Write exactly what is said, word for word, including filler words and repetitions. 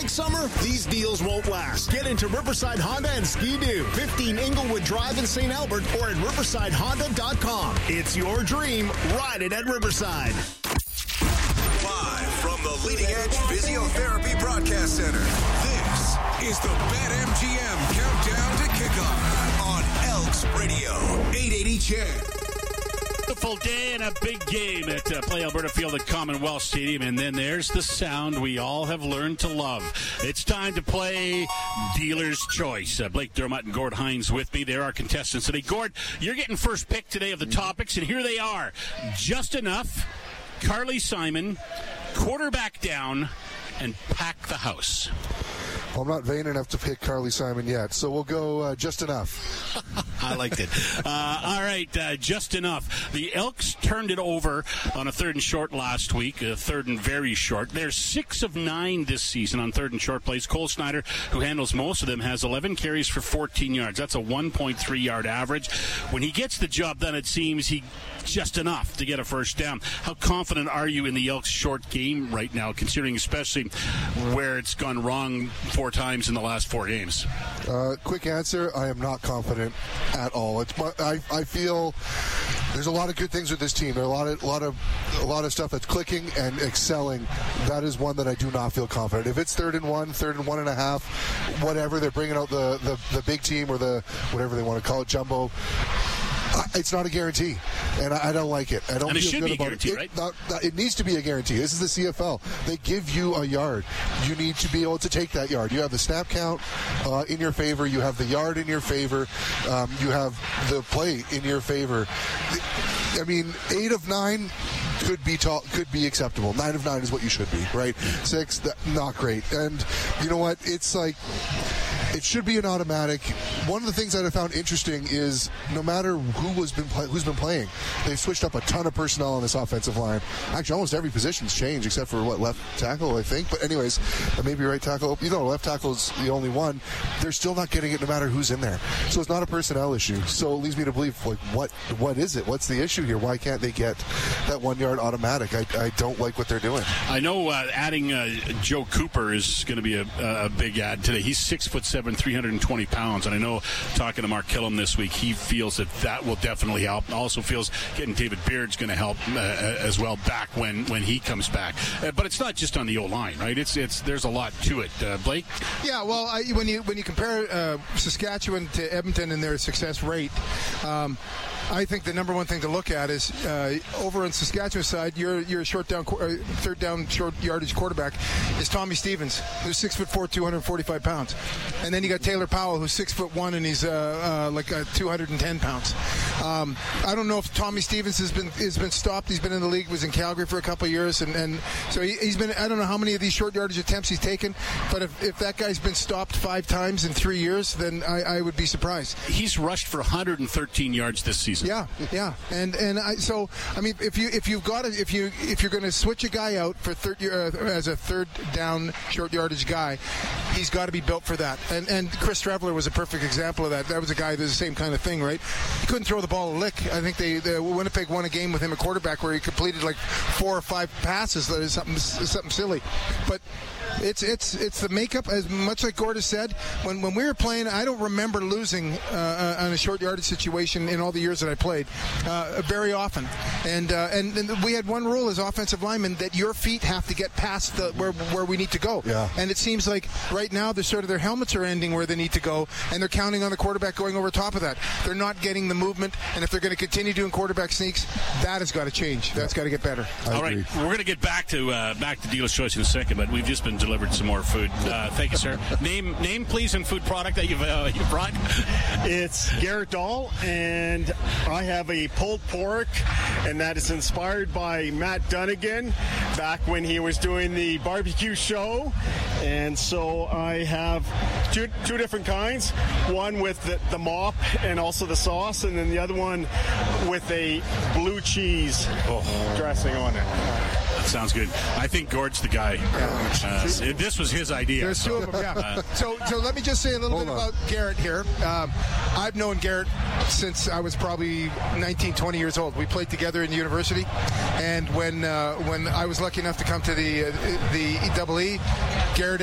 like summer? These deals won't last. Get into Riverside Honda and Ski-Doo, fifteen Inglewood Drive in Saint Albert, or at riverside honda dot com. It's your dream. Ride it at Riverside. Live from the Leading Edge Physiotherapy Broadcast Center, this is the BetMGM Countdown to Kickoff on Elks Radio, eight eighty C H E D. Beautiful day and a big game at uh, Play Alberta Field at Commonwealth Stadium. And then there's the sound we all have learned to love. It's time to play Dealer's Choice. Uh, Blake Dermott and Gord Hines with me. They're our contestants today. Gord, you're getting first pick today of the topics, and here they are. Just Enough, Carly Simon, Quarterback Down, and Pack the House. Well, I'm not vain enough to pick Carly Simon yet, so we'll go uh, Just Enough. I liked it. Uh, all right, uh, Just Enough. The Elks turned it over on a third and short last week, a third and very short. They're six of nine this season on third and short plays. Cole Snyder, who handles most of them, has eleven carries for fourteen yards. That's a one point three yard average. When he gets the job done, it seems he just enough to get a first down. How confident are you in the Elks' short game right now, considering especially where it's gone wrong four times in the last four games? Uh, quick answer, I am not confident at all. It's my, I, I feel there's a lot of good things with this team. There are a lot of a lot of a lot of stuff that's clicking and excelling. That is one that I do not feel confident. If it's third and one, third and one and a half, whatever, they're bringing out the, the, the big team or the whatever they want to call it, jumbo. It's not a guarantee, and I don't like it. I don't and it feel should good be a about guarantee, it. right? It, not, not, it needs to be a guarantee. This is the C F L. They give you a yard. You need to be able to take that yard. You have the snap count uh, in your favor. You have the yard in your favor. Um, you have the play in your favor. I mean, eight of nine could be ta- could be acceptable. Nine of nine is what you should be, right? Six, that, not great. And you know what? It's like, it should be an automatic. One of the things that I found interesting is no matter who was been play, who's been playing, they've switched up a ton of personnel on this offensive line. Actually, almost every position's changed except for what, left tackle, I think. But anyways, maybe right tackle. You know, left tackle's the only one. They're still not getting it no matter who's in there. So it's not a personnel issue. So it leads me to believe, like, what what is it? What's the issue here? Why can't they get that one yard automatic? I, I don't like what they're doing. I know uh, adding uh, Joe Cooper is going to be a, a big add today. He's six foot seven, three hundred twenty pounds, and I know talking to Mark Killam this week, he feels that that will definitely help. Also feels getting David Beard's going to help uh, as well back when, when he comes back. Uh, but it's not just on the O-line, right? It's it's there's a lot to it. Uh, Blake? Yeah, well, I, when you when you compare uh, Saskatchewan to Edmonton and their success rate, um, I think the number one thing to look at is uh, over on Saskatchewan side, your your short down, uh, third down short yardage quarterback is Tommy Stevens, who's six foot four, two hundred forty-five pounds, and then you got Taylor Powell, who's six foot one and he's uh, uh, like uh, two hundred ten pounds. Um, I don't know if Tommy Stevens has been has been stopped. He's been in the league, was in Calgary for a couple of years, and, and so he, he's been. I don't know how many of these short yardage attempts he's taken, but if, if that guy's been stopped five times in three years, then I, I would be surprised. He's rushed for one hundred thirteen yards this season. Yeah, yeah, and and I, so I mean, if you if you've got to, if you if you're going to switch a guy out for third uh, as a third down short yardage guy, he's got to be built for that. And and Chris Streveler was a perfect example of that. That was a guy that was the same kind of thing, right? He couldn't throw the ball a lick. I think they the Winnipeg won a game with him, a quarterback, where he completed like four or five passes. That is something something silly, but. It's it's it's the makeup, as much like Gord said. When when we were playing, I don't remember losing uh, on a short yardage situation in all the years that I played, uh, very often. And, uh, and and we had one rule as offensive linemen, that your feet have to get past the where where we need to go. Yeah. And it seems like right now they're sort of their helmets are ending where they need to go, and they're counting on the quarterback going over top of that. They're not getting the movement, and if they're going to continue doing quarterback sneaks, that has got to change. That's got to get better. I all agree. Right, we're going to get back to uh, back to Dealer's Choice in a second, but we've just been delivered some more food. Uh, thank you, sir. Name, name, please, and food product that you've uh, you brought. It's Garrett Dahl, and I have a pulled pork, and that is inspired by Matt Dunnigan back when he was doing the barbecue show. And so I have two two different kinds. One with the, the mop and also the sauce, and then the other one with a blue cheese oh. dressing on it. That sounds good. I think Gord's the guy. Uh, this was his idea. There's so. two of them, yeah. Uh, so, so let me just say a little bit on. about Garrett here. Um, I've known Garrett since I was probably nineteen, twenty years old. We played together in university, and when uh, when I was lucky enough to come to the uh, the E E E, Garrett